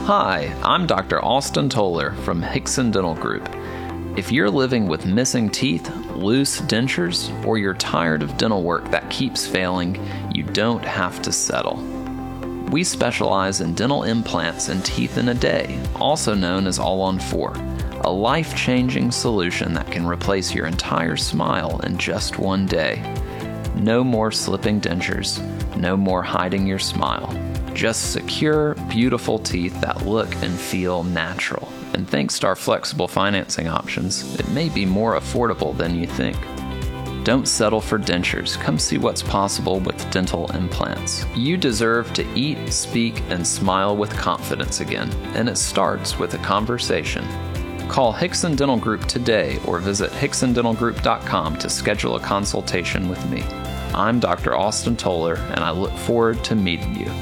Hi, I'm Dr. Austin Toller from Hickson Dental Group. If you're living with missing teeth, loose dentures, or you're tired of dental work that keeps failing, you don't have to settle. We specialize in dental implants and teeth in a day, also known as All-on-4, a life-changing solution that can replace your entire smile in just one day. No more slipping dentures, no more hiding your smile. Just secure, beautiful teeth that look and feel natural. And thanks to our flexible financing options, it may be more affordable than you think. Don't settle for dentures. Come see what's possible with dental implants. You deserve to eat, speak, and smile with confidence again, and it starts with a conversation. Call Hickson Dental Group today or visit hicksondentalgroup.com to schedule a consultation with me. I'm Dr. Austin Toller, and I look forward to meeting you.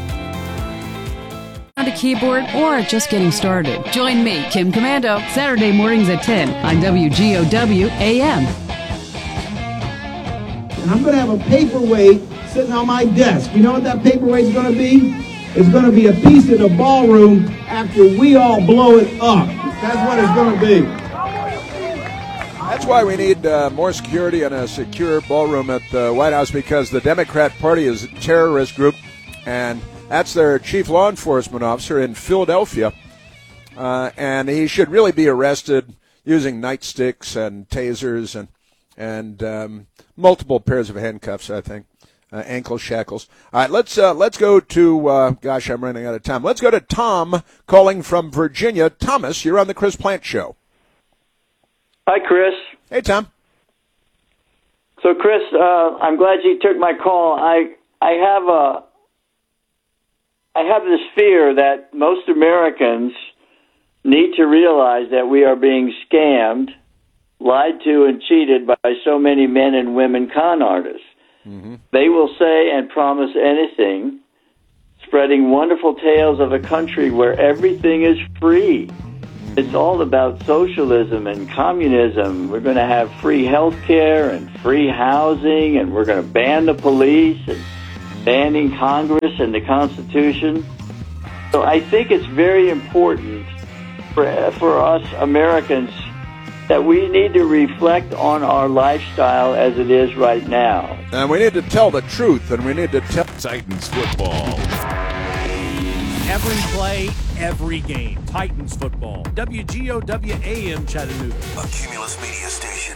A keyboard or just getting started? Join me, Kim Commando, Saturday mornings at 10 on WGOW AM. And I'm going to have a paperweight sitting on my desk. You know what that paperweight's going to be? It's going to be a piece of the ballroom after we all blow it up. That's what it's going to be. That's why we need more security and a secure ballroom at the White House, because the Democrat Party is a terrorist group, and that's their chief law enforcement officer in Philadelphia, and he should really be arrested using nightsticks and tasers and multiple pairs of handcuffs, I think, ankle shackles. All right, let's go to, gosh, I'm running out of time. Let's go to Tom calling from Virginia. Thomas, you're on the Chris Plant Show. Hi, Chris. Hey, Tom. So, Chris, I'm glad you took my call. I have this fear that most Americans need to realize that we are being scammed, lied to, and cheated by so many men and women con artists. Mm-hmm. They will say and promise anything, spreading wonderful tales of a country where everything is free. It's all about socialism and communism. We're going to have free health care and free housing, and we're going to ban the police and banning Congress and the Constitution. So I think it's very important for us Americans that we need to reflect on our lifestyle as it is right now. And we need to tell the truth, and we need to tell Titans football. Every play, every game. Titans football. WGOW AM Chattanooga. A Cumulus Media Station.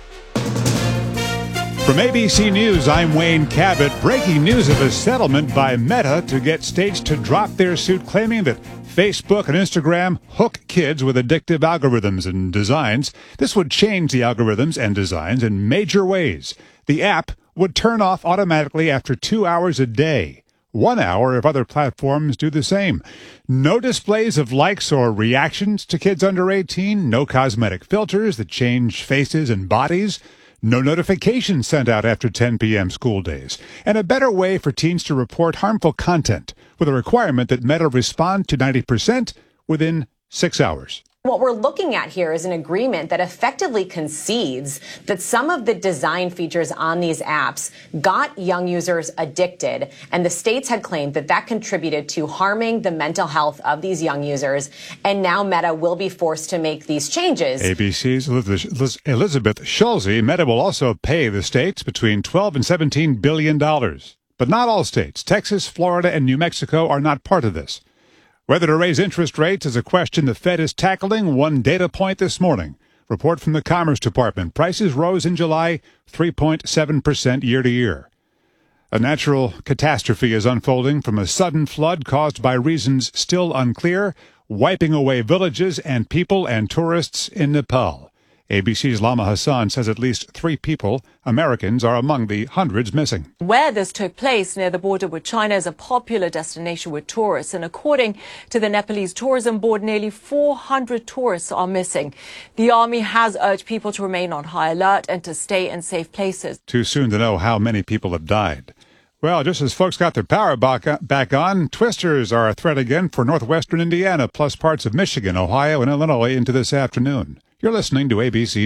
From ABC News, I'm Wayne Cabot. Breaking news of a settlement by Meta to get states to drop their suit claiming that Facebook and Instagram hook kids with addictive algorithms and designs. This would change the algorithms and designs in major ways. The app would turn off automatically after 2 hours a day. 1 hour if other platforms do the same. No displays of likes or reactions to kids under 18. No cosmetic filters that change faces and bodies. No notifications sent out after 10 p.m. school days. And a better way for teens to report harmful content with a requirement that Meta respond to 90% within 6 hours. What we're looking at here is an agreement that effectively concedes that some of the design features on these apps got young users addicted, and the states had claimed that that contributed to harming the mental health of these young users, and now Meta will be forced to make these changes. ABC's Elizabeth Schulze. Meta will also pay the states between $12 and $17 billion. But not all states. Texas, Florida, and New Mexico are not part of this. Whether to raise interest rates is a question the Fed is tackling. One data point this morning. Report from the Commerce Department. Prices rose in July 3.7% year to year. A natural catastrophe is unfolding from a sudden flood caused by reasons still unclear, wiping away villages and people and tourists in Nepal. ABC's Lama Hassan says at least 3 people, Americans, are among the hundreds missing. Where this took place near the border with China is a popular destination with tourists. And according to the Nepalese Tourism Board, nearly 400 tourists are missing. The army has urged people to remain on high alert and to stay in safe places. Too soon to know how many people have died. Well, just as folks got their power back on, twisters are a threat again for northwestern Indiana, plus parts of Michigan, Ohio, and Illinois into this afternoon. You're listening to ABC News.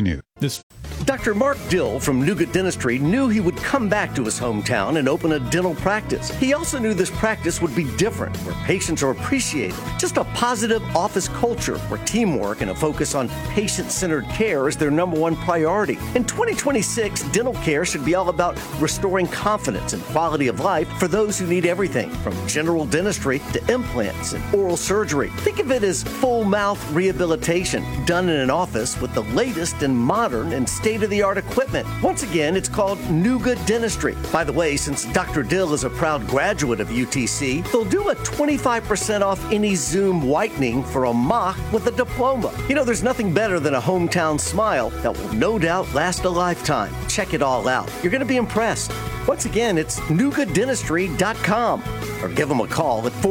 Dr. Mark Dill from Nougat Dentistry knew he would come back to his hometown and open a dental practice. He also knew this practice would be different, where patients are appreciated. Just a positive office culture where teamwork and a focus on patient-centered care is their number one priority. In 2026, dental care should be all about restoring confidence and quality of life for those who need everything, from general dentistry to implants and oral surgery. Think of it as full mouth rehabilitation done in an office with the latest and modern and state-of-the-art equipment. Once again, it's called Nougat Dentistry. By the way, since Dr. Dill is a proud graduate of UTC, they'll do a 25% off any Zoom whitening for a mock with a diploma. You know, there's nothing better than a hometown smile that will no doubt last a lifetime. Check it all out. You're going to be impressed. Once again, it's nougatdentistry.com or give them a call at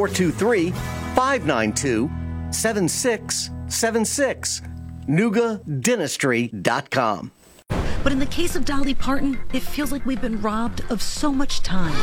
423-592-7676. nougatdentistry.com. But in the case of Dolly Parton, it feels like we've been robbed of so much time.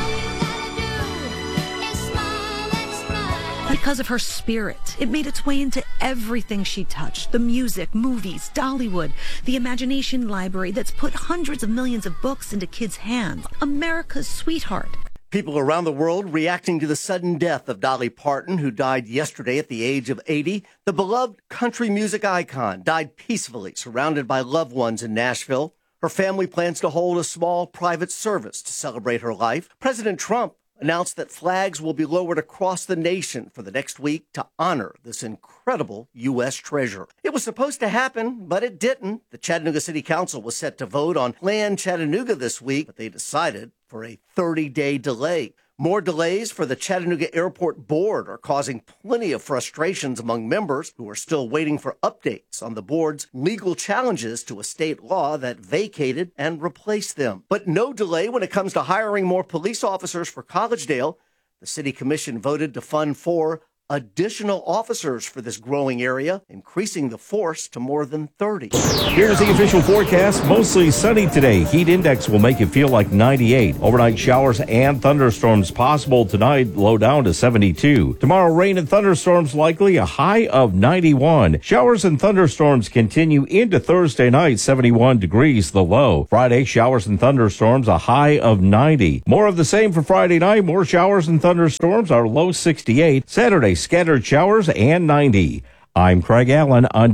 Because of her spirit, it made its way into everything she touched. The music, movies, Dollywood, the imagination library that's put hundreds of millions of books into kids' hands. America's sweetheart. People around the world reacting to the sudden death of Dolly Parton, who died yesterday at the age of 80. The beloved country music icon died peacefully, surrounded by loved ones in Nashville. Her family plans to hold a small private service to celebrate her life. President Trump announced that flags will be lowered across the nation for the next week to honor this incredible U.S. treasure. It was supposed to happen, but it didn't. The Chattanooga City Council was set to vote on Plan Chattanooga this week, but they decided for a 30-day delay. More delays for the Chattanooga Airport Board are causing plenty of frustrations among members who are still waiting for updates on the board's legal challenges to a state law that vacated and replaced them. But no delay when it comes to hiring more police officers for Collegedale. The City Commission voted to fund 4 additional officers for this growing area, increasing the force to more than 30. Here's the official forecast. Mostly sunny today. Heat index will make it feel like 98. Overnight showers and thunderstorms possible tonight, low down to 72. Tomorrow, rain and thunderstorms likely, a high of 91. Showers and thunderstorms continue into Thursday night, 71 degrees the low. Friday, showers and thunderstorms, a high of 90. More of the same for Friday night. More showers and thunderstorms, our low 68. Saturday, scattered showers and 90. I'm Craig Allen on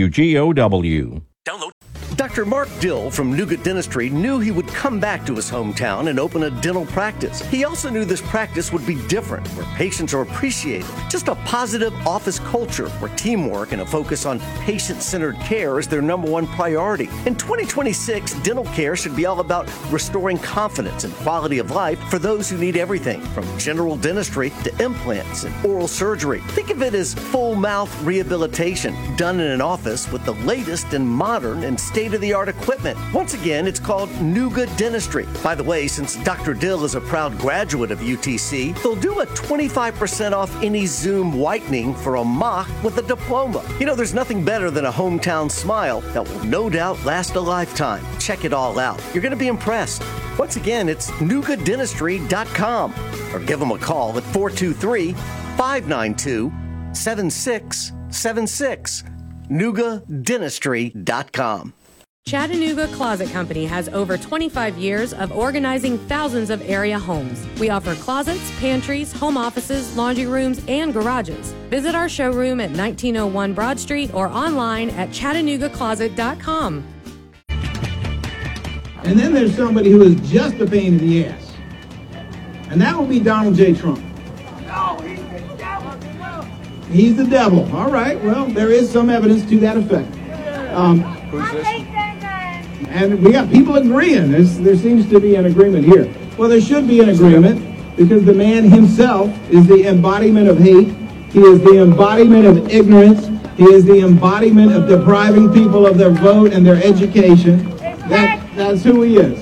WGOW. Download. Dr. Mark Dill from Nougat Dentistry knew he would come back to his hometown and open a dental practice. He also knew this practice would be different, where patients are appreciated. Just a positive office culture where teamwork and a focus on patient-centered care is their number one priority. In 2026, dental care should be all about restoring confidence and quality of life for those who need everything, from general dentistry to implants and oral surgery. Think of it as full mouth rehabilitation done in an office with the latest and modern and state-of-the-art equipment. Once again, it's called Nougat Dentistry. By the way, since Dr. Dill is a proud graduate of UTC, they'll do a 25% off any Zoom whitening for a mock with a diploma. You know, there's nothing better than a hometown smile that will no doubt last a lifetime. Check it all out. You're going to be impressed. Once again, it's nougatdentistry.com or give them a call at 423-592-7676. nougatdentistry.com. Chattanooga Closet Company has over 25 years of organizing thousands of area homes. We offer closets, pantries, home offices, laundry rooms, and garages. Visit our showroom at 1901 Broad Street or online at ChattanoogaCloset.com. And then there's somebody who is just a pain in the ass. And that will be Donald J. Trump. No, he's the devil. He's the devil. All right, well, there is some evidence to that effect. Who's this? And we got people agreeing. There seems to be an agreement here. Well, there should be an agreement because the man himself is the embodiment of hate. He is the embodiment of ignorance. He is the embodiment of depriving people of their vote and their education. That's who he is.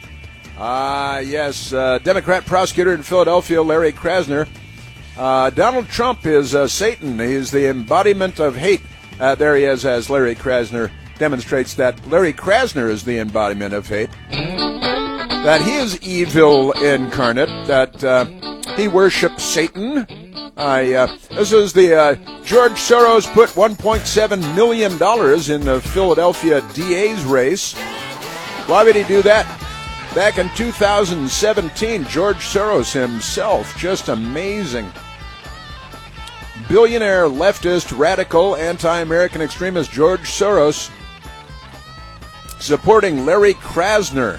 Yes, Democrat prosecutor in Philadelphia, Larry Krasner. Donald Trump is Satan. He's the embodiment of hate. There he is, as Larry Krasner demonstrates that Larry Krasner is the embodiment of hate, that he is evil incarnate, that he worships Satan, This is the George Soros put $1.7 million in the Philadelphia DA's race. Why would he do that? Back in 2017, George Soros himself, just amazing. Billionaire, leftist, radical, anti-American extremist George Soros supporting Larry Krasner.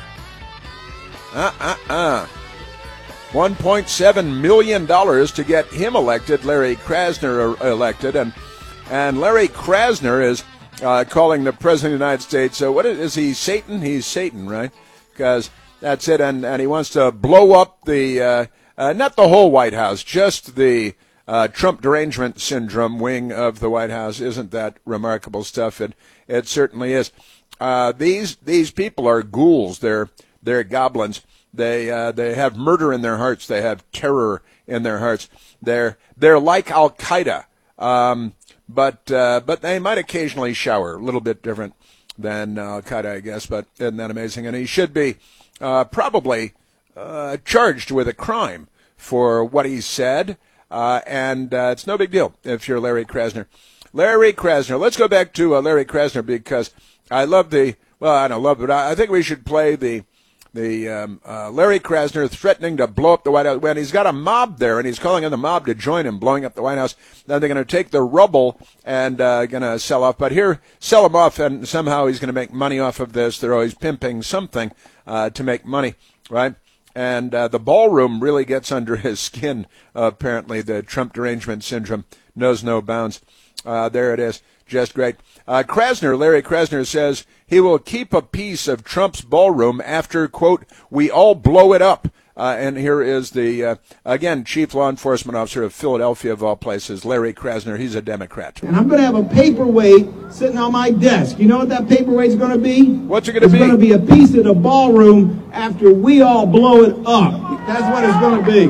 $1.7 million to get him elected, Larry Krasner elected, and Larry Krasner is calling the President of the United States, what is he, Satan? He's Satan, right? Because that's it, and he wants to blow up the, not the whole White House, just the Trump derangement syndrome wing of the White House. Isn't that remarkable stuff? It certainly is. These people are ghouls. They're goblins. They have murder in their hearts. They have terror in their hearts. They're like Al Qaeda, but they might occasionally shower. A little bit different than Al Qaeda, I guess. But isn't that amazing? And he should be probably charged with a crime for what he said. And it's no big deal if you're Larry Krasner. Larry Krasner. Let's go back to Larry Krasner because I love I don't love it. I think we should play the Larry Krasner threatening to blow up the White House when he's got a mob there and he's calling on the mob to join him blowing up the White House. Then they're going to take the rubble and going to sell off. But here, sell him off and somehow he's going to make money off of this. They're always pimping something to make money, right? And the ballroom really gets under his skin, apparently. The Trump derangement syndrome knows no bounds. There it is. Just great. Larry Krasner says he will keep a piece of Trump's ballroom after, quote, we all blow it up. And here is the, again, chief law enforcement officer of Philadelphia, of all places, Larry Krasner. He's a Democrat. And I'm going to have a paperweight sitting on my desk. You know what that paperweight's going to be? What's it going to be? It's going to be a piece of the ballroom after we all blow it up. That's what it's going to be.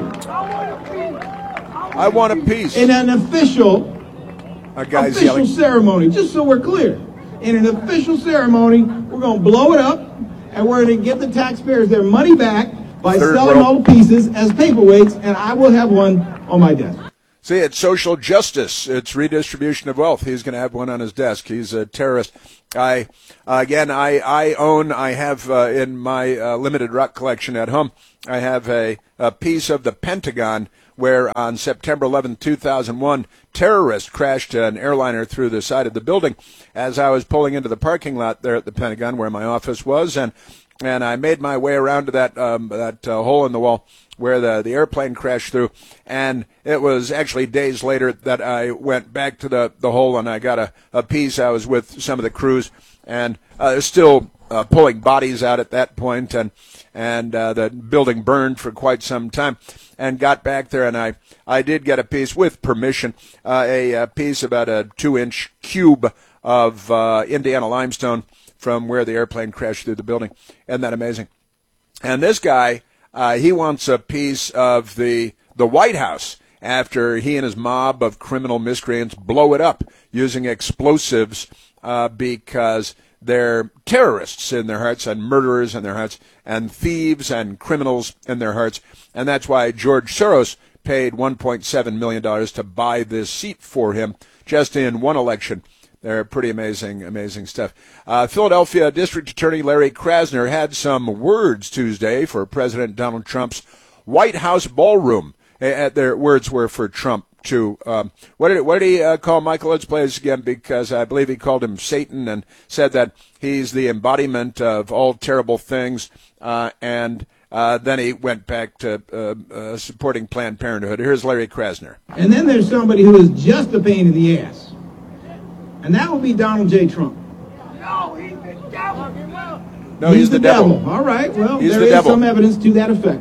I want a piece. In an official ceremony, just so we're clear. In an official ceremony, we're going to blow it up, and we're going to give the taxpayers their money back by selling all the pieces as paperweights, and I will have one on my desk. See, it's social justice. It's redistribution of wealth. He's going to have one on his desk. He's a terrorist. I have in my limited rock collection at home, I have a piece of the Pentagon where on September 11, 2001, terrorists crashed an airliner through the side of the building as I was pulling into the parking lot there at the Pentagon where my office was, and I made my way around to that hole in the wall where the airplane crashed through, and it was actually days later that I went back to the hole and I got a piece. I was with some of the crews and still pulling bodies out at that point, and the building burned for quite some time, and got back there, and I did get a piece with permission, a piece about a 2-inch cube of Indiana limestone from where the airplane crashed through the building. Isn't that amazing? And this guy, he wants a piece of the White House after he and his mob of criminal miscreants blow it up using explosives because they're terrorists in their hearts and murderers in their hearts and thieves and criminals in their hearts. And that's why George Soros paid $1.7 million to buy this seat for him just in one election. They're pretty amazing stuff. Philadelphia District Attorney Larry Krasner had some words Tuesday for President Donald Trump's White House ballroom. Their words were for Trump, too. What did he call Michael? Let's play this again because I believe he called him Satan and said that he's the embodiment of all terrible things. And then he went back to supporting Planned Parenthood. Here's Larry Krasner. And then there's somebody who is just a pain in the ass. And that would be Donald J. Trump. No, he's the devil. No, he's the devil. All right, well, he's there is some evidence to that effect.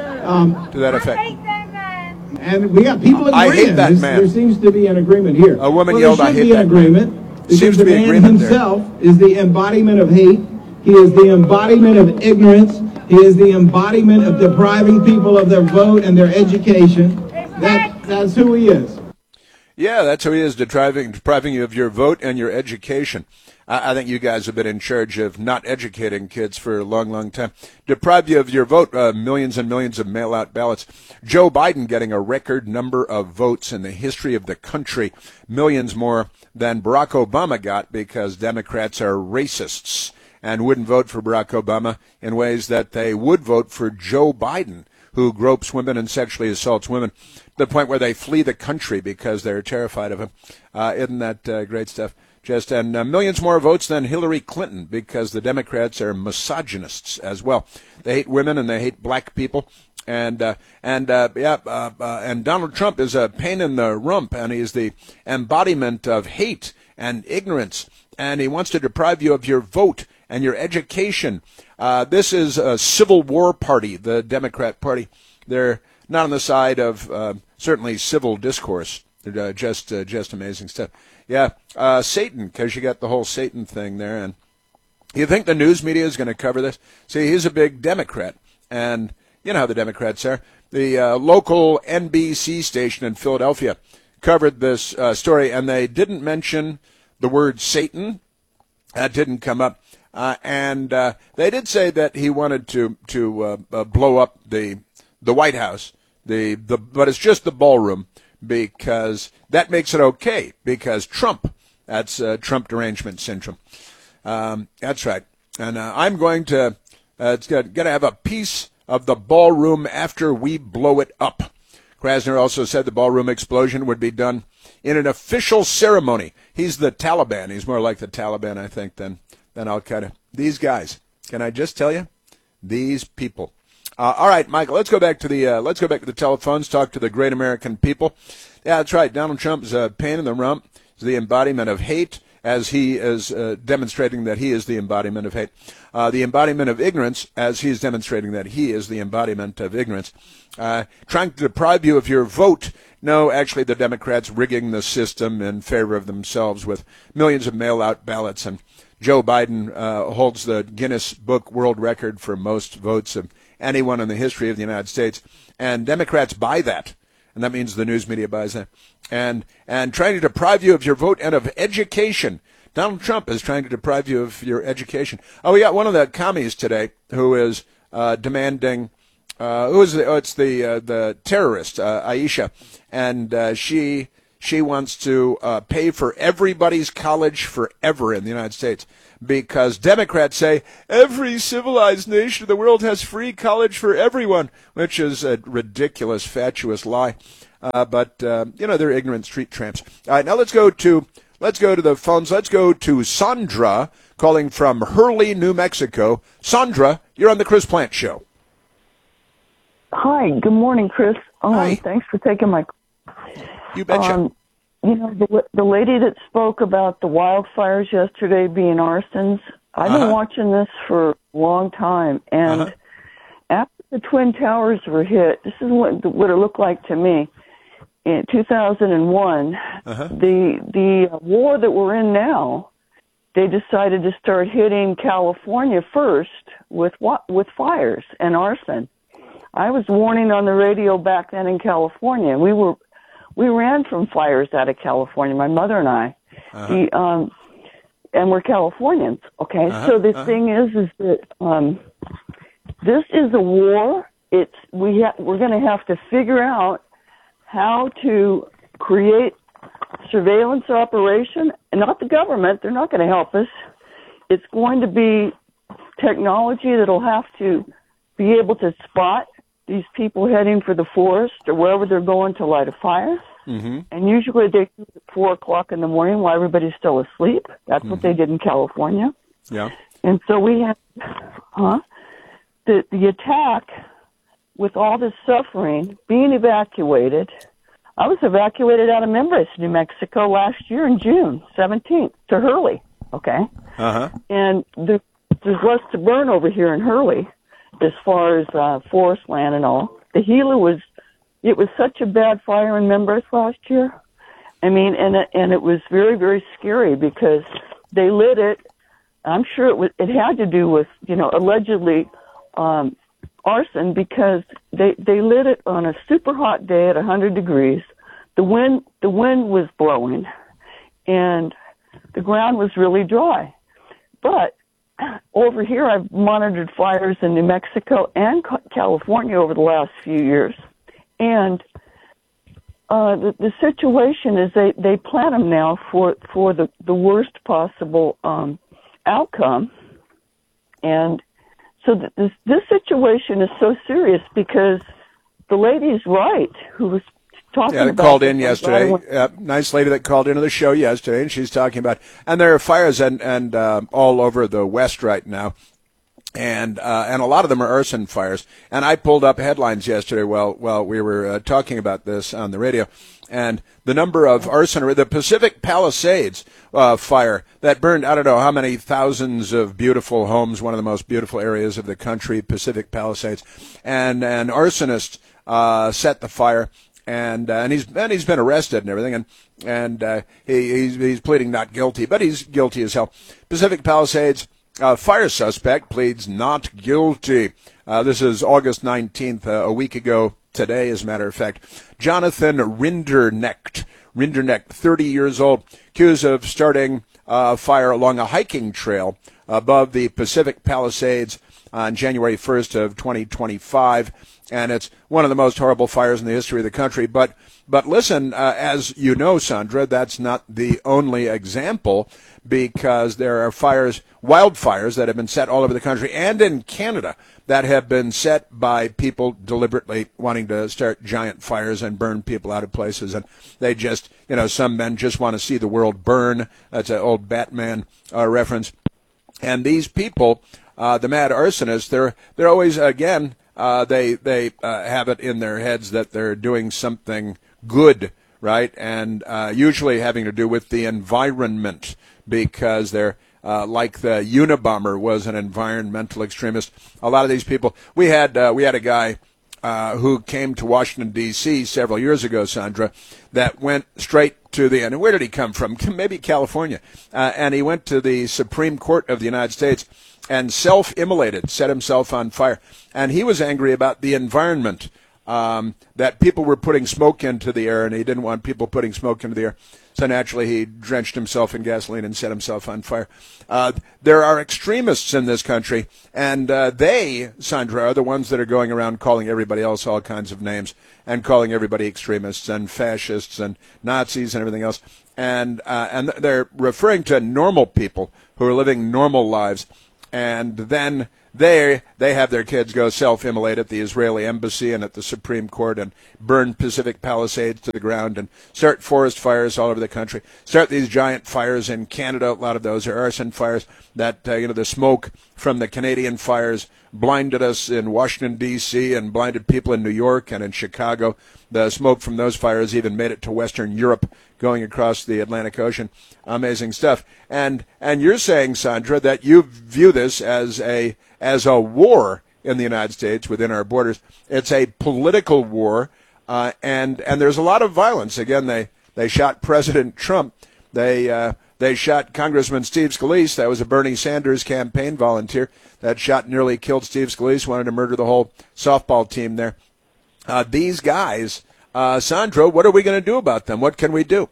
I hate that man. And we got people agreeing. I hate that man. There seems to be an agreement here. A woman yelled, I hate that man. There should be an agreement because the man himself is the embodiment of hate. He is the embodiment of ignorance. He is the embodiment of depriving people of their vote and their education. That's who he is. Yeah, that's who he is, depriving you of your vote and your education. I think you guys have been in charge of not educating kids for a long, long time. Deprive you of your vote, millions and millions of mail-out ballots. Joe Biden getting a record number of votes in the history of the country, millions more than Barack Obama got because Democrats are racists and wouldn't vote for Barack Obama in ways that they would vote for Joe Biden, who gropes women and sexually assaults women, to the point where they flee the country because they're terrified of him. Isn't that great stuff? And millions more votes than Hillary Clinton because the Democrats are misogynists as well. They hate women and they hate black people. And Donald Trump is a pain in the rump, and he's the embodiment of hate and ignorance. And he wants to deprive you of your vote and your education. This is a Civil War party, the Democrat Party. They're not on the side of certainly civil discourse. They're just amazing stuff. Yeah, Satan, because you got the whole Satan thing there. And you think the news media is going to cover this? See, he's a big Democrat, and you know how the Democrats are. The local NBC station in Philadelphia covered this story, and they didn't mention the word Satan. That didn't come up. And they did say that he wanted to blow up the White House, but it's just the ballroom, because that makes it okay, because Trump, that's Trump derangement syndrome. That's right. And I'm going to, it's going to have a piece of the ballroom after we blow it up. Krasner also said the ballroom explosion would be done in an official ceremony. He's the Taliban. He's more like the Taliban, I think, than Al-Qaeda. These guys, can I just tell you? These people. All right, Michael, let's go back to the telephones, talk to the great American people. Yeah, that's right. Donald Trump is a pain in the rump. He's the embodiment of hate, as he is demonstrating that he is the embodiment of hate. The embodiment of ignorance, as he is demonstrating that he is the embodiment of ignorance. Trying to deprive you of your vote. No, actually, the Democrats rigging the system in favor of themselves with millions of mail-out ballots. And Joe Biden holds the Guinness Book World Record for most votes of anyone in the history of the United States. And Democrats buy that. And that means the news media buys that. And trying to deprive you of your vote and of education. Donald Trump is trying to deprive you of your education. Oh, we got one of the commies today who is demanding, it's the terrorist, Aisha. And she wants to pay for everybody's college forever in the United States, because Democrats say every civilized nation of the world has free college for everyone, which is a ridiculous, fatuous lie. But they're ignorant street tramps. All right, now let's go to the phones. Let's go to Sandra calling from Hurley, New Mexico. Sandra, you're on the Chris Plante Show. Hi, good morning, Chris. Hi. Thanks for taking my call. You betcha. The lady that spoke about the wildfires yesterday being arsons, I've been watching this for a long time, and after the Twin Towers were hit, this is what it looked like to me. In 2001, the war that we're in now, they decided to start hitting California first with fires and arson. I was warning on the radio back then in California. We ran from fires out of California, my mother and I. And we're Californians, okay? So the thing is that this is a war. We're going to have to figure out how to create surveillance operation, and not the government. They're not going to help us. It's going to be technology that'll have to be able to spot these people heading for the forest or wherever they're going to light a fire. And usually they do it at 4 o'clock in the morning while everybody's still asleep. That's what they did in California. Yeah. And so we had the attack with all this suffering, being evacuated. I was evacuated out of Members, New Mexico last year in June 17th to Hurley, okay? And there's less to burn over here in Hurley as far as forest land and all. The Gila it was such a bad fire in Members last year. I mean, and it was very, very scary because they lit it. I'm sure it had to do with, allegedly arson, because they lit it on a super hot day at 100 degrees. the wind was blowing, and the ground was really dry. But over here, I've monitored fires in New Mexico and California over the last few years, and the situation is they plan them now for the worst possible outcome, and so this situation is so serious because the lady's right who was talking about. Yeah, called in yesterday. Nice lady that called into the show yesterday, and she's talking about. And there are fires and all over the West right now, and a lot of them are arson fires. And I pulled up headlines yesterday while we were talking about this on the radio, and the number of arson, the Pacific Palisades fire that burned, I don't know how many thousands of beautiful homes, one of the most beautiful areas of the country, Pacific Palisades, and an arsonist set the fire. And he's been arrested and everything, and he's pleading not guilty, but he's guilty as hell. Pacific Palisades fire suspect pleads not guilty. This is August 19th, a week ago today, as a matter of fact. Jonathan Rinderknecht, 30 years old, accused of starting a fire along a hiking trail above the Pacific Palisades on January 1st of 2025. And it's one of the most horrible fires in the history of the country. But listen, as you know, Sandra, that's not the only example, because there are wildfires that have been set all over the country and in Canada that have been set by people deliberately wanting to start giant fires and burn people out of places. And they just, some men just want to see the world burn. That's an old Batman reference. And these people, the mad arsonists, they're always, again, they have it in their heads that they're doing something good, right? And usually having to do with the environment, because they're like the Unabomber was an environmental extremist. A lot of these people, we had a guy who came to Washington D.C. several years ago, Sandra, that went straight to the end. And where did he come from? Maybe California. And he went to the Supreme Court of the United States and self-immolated, set himself on fire. And he was angry about the environment, that people were putting smoke into the air, and he didn't want people putting smoke into the air. So naturally, he drenched himself in gasoline and set himself on fire. There are extremists in this country, and they, Sandra, are the ones that are going around calling everybody else all kinds of names and calling everybody extremists and fascists and Nazis and everything else. And they're referring to normal people who are living normal lives. And then they have their kids go self-immolate at the Israeli embassy and at the Supreme Court and burn Pacific Palisades to the ground and start forest fires all over the country. Start these giant fires in Canada. A lot of those are arson fires that, the smoke from the Canadian fires blinded us in Washington, D.C. and blinded people in New York and in Chicago. The smoke from those fires even made it to Western Europe, going across the Atlantic Ocean. Amazing stuff. And you're saying, Sandra, that you view this as a war in the United States within our borders. It's a political war, and there's a lot of violence. Again, they shot President Trump. They shot Congressman Steve Scalise. That was a Bernie Sanders campaign volunteer that shot and nearly killed Steve Scalise, wanted to murder the whole softball team there. These guys, Sandra, what are we going to do about them? What can we do?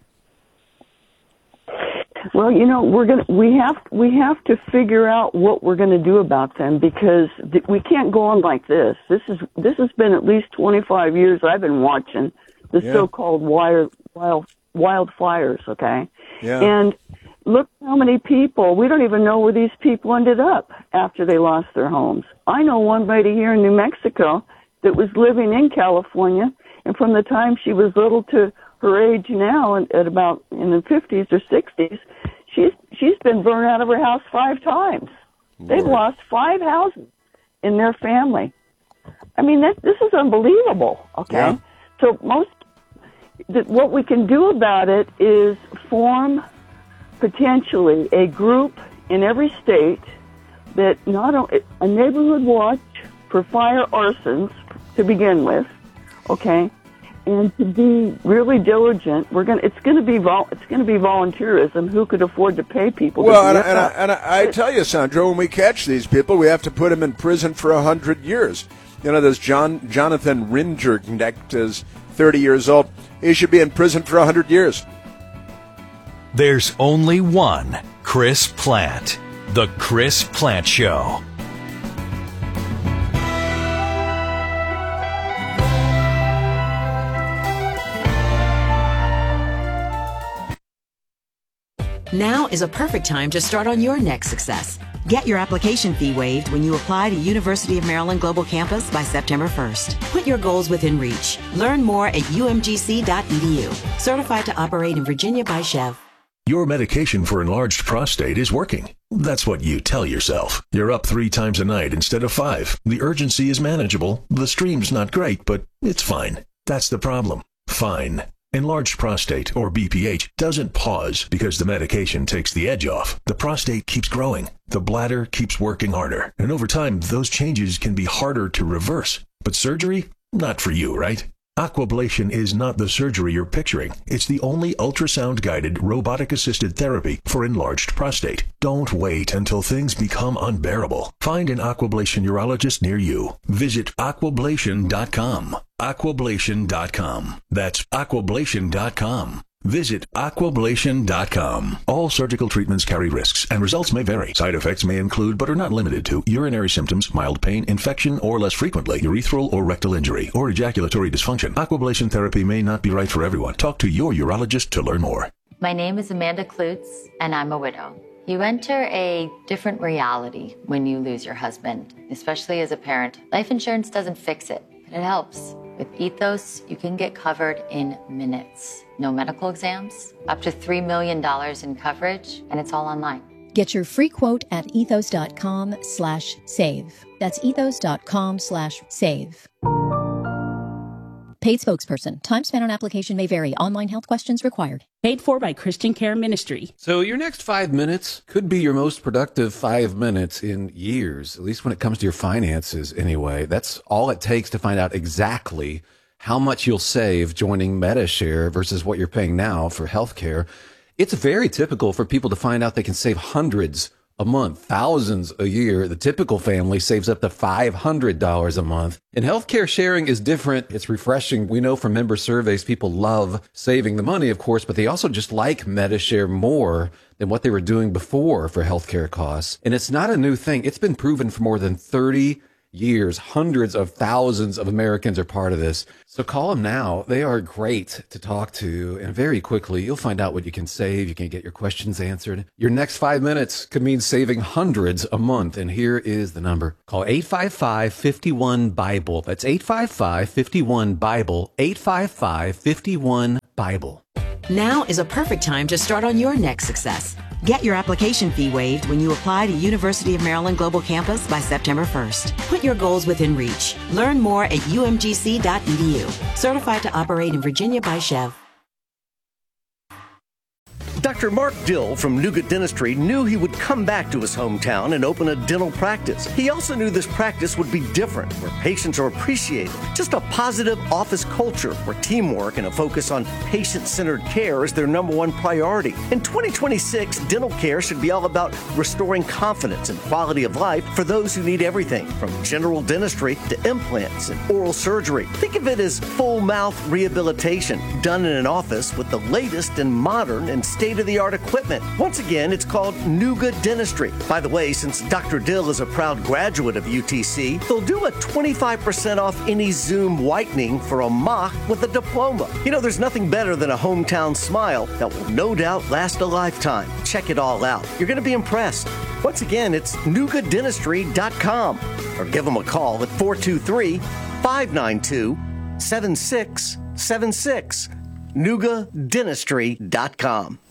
Well, we have to figure out what we're going to do about them, because we can't go on like this. This has been at least 25 years I've been watching the so-called wildfires, okay? Yeah. And look how many people, we don't even know where these people ended up after they lost their homes. I know one lady here in New Mexico that was living in California, and from the time she was little to her age now, at about in the 50s or 60s, she's been burned out of her house 5 times. Lord. They've lost 5 houses in their family. I mean, this is unbelievable, okay? Yeah. So what we can do about it is form potentially a group in every state that not only a neighborhood watch for fire arsons to begin with, okay, and to be really diligent. It's going to be volunteerism. Who could afford to pay people? Well, and I tell you, Sandra, when we catch these people, we have to put them in prison for 100 years. This Jonathan Rinderknecht is 30 years old. He should be in prison for 100 years. There's only one Chris Plante. The Chris Plante Show. Now is a perfect time to start on your next success. Get your application fee waived when you apply to University of Maryland Global Campus by September 1st. Put your goals within reach. Learn more at umgc.edu. Certified to operate in Virginia by Chev. Your medication for enlarged prostate is working. That's what you tell yourself. You're up 3 times a night instead of 5. The urgency is manageable. The stream's not great, but it's fine. That's the problem. Fine. Enlarged prostate, or BPH, doesn't pause because the medication takes the edge off. The prostate keeps growing. The bladder keeps working harder. And over time, those changes can be harder to reverse. But surgery? Not for you, right? Aquablation is not the surgery you're picturing. It's the only ultrasound-guided, robotic-assisted therapy for enlarged prostate. Don't wait until things become unbearable. Find an Aquablation urologist near you. Visit aquablation.com. Aquablation.com. That's aquablation.com. Visit aquablation.com. All surgical treatments carry risks, and results may vary. Side effects may include, but are not limited to, urinary symptoms, mild pain, infection, or less frequently, urethral or rectal injury, or ejaculatory dysfunction. Aquablation therapy may not be right for everyone. Talk to your urologist to learn more. My name is Amanda Klutz, and I'm a widow. You enter a different reality when you lose your husband, especially as a parent. Life insurance doesn't fix it, but it helps. With Ethos, you can get covered in minutes. No medical exams, up to $3 million in coverage, and it's all online. Get your free quote at ethos.com/save. That's ethos.com/save. Paid spokesperson. Time spent on application may vary. Online health questions required. Paid for by Christian Care Ministry. So your next 5 minutes could be your most productive 5 minutes in years, at least when it comes to your finances anyway. That's all it takes to find out exactly how much you'll save joining MediShare versus what you're paying now for healthcare. It's very typical for people to find out they can save hundreds a month, thousands a year. The typical family saves up to $500 a month. And healthcare sharing is different. It's refreshing. We know from member surveys, people love saving the money, of course, but they also just like MediShare more than what they were doing before for healthcare costs. And it's not a new thing. It's been proven for more than 30 years. Hundreds of thousands of Americans are part of this. So call them now. They are great to talk to. And very quickly, you'll find out what you can save. You can get your questions answered. Your next 5 minutes could mean saving hundreds a month. And here is the number. Call 855-51-BIBLE. That's 855-51-BIBLE. 855-51-BIBLE. Now is a perfect time to start on your next success. Get your application fee waived when you apply to University of Maryland Global Campus by September 1st. Put your goals within reach. Learn more at umgc.edu. Certified to operate in Virginia by Chev. Dr. Mark Dill from Nuga Dentistry knew he would come back to his hometown and open a dental practice. He also knew this practice would be different, where patients are appreciated. Just a positive office culture where teamwork and a focus on patient-centered care is their number one priority. In 2026, dental care should be all about restoring confidence and quality of life for those who need everything from general dentistry to implants and oral surgery. Think of it as full mouth rehabilitation done in an office with the latest and modern and state-of-the-art equipment. Once again, it's called Nuga Dentistry. By the way, since Dr. Dill is a proud graduate of UTC, they'll do a 25% off any Zoom whitening for a mock with a diploma. You know, there's nothing better than a hometown smile that will no doubt last a lifetime. Check it all out. You're going to be impressed. Once again, it's nugadentistry.com or give them a call at 423-592-7676. nugadentistry.com.